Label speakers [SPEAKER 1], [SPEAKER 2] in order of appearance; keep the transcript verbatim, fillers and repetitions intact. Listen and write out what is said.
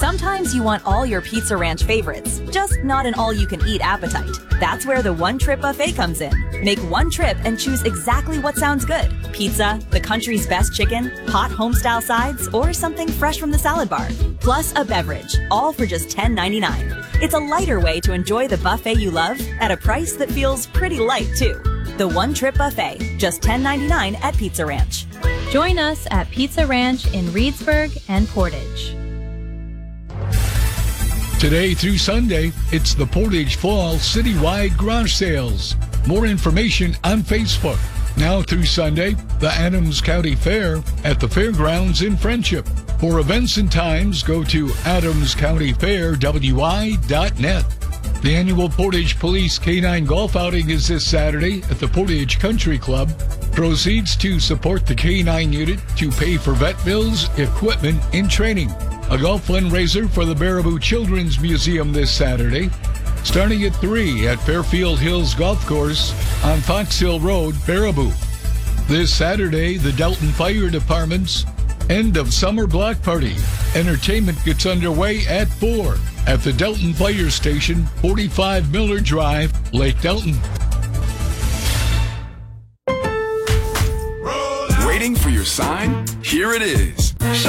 [SPEAKER 1] Sometimes you want all your Pizza Ranch favorites, just not an all-you-can-eat appetite. That's where the One Trip Buffet comes in. Make one trip and choose exactly what sounds good. Pizza, the country's best chicken, hot home-style sides, or something fresh from the salad bar. Plus a beverage, all for just ten ninety-nine. It's a lighter way to enjoy the buffet you love at a price that feels pretty light, too. The One Trip Buffet, just ten ninety-nine at Pizza Ranch.
[SPEAKER 2] Join us at Pizza Ranch in Reedsburg and Portage.
[SPEAKER 3] Today through Sunday, it's the Portage Fall Citywide Garage Sales. More information on Facebook. Now through Sunday, the Adams County Fair at the Fairgrounds in Friendship. For events and times, go to adams county fair w i dot net. The annual Portage Police K nine Golf Outing is this Saturday at the Portage Country Club. Proceeds to support the K nine unit to pay for vet bills, equipment, and training. A golf fundraiser for the Baraboo Children's Museum this Saturday, starting at three at Fairfield Hills Golf Course on Fox Hill Road, Baraboo. This Saturday, the Delton Fire Department's End of Summer Block Party. Entertainment gets underway at four at the Delton Fire Station, forty-five Miller Drive, Lake Delton.
[SPEAKER 4] Waiting for your sign? Here it is. Shop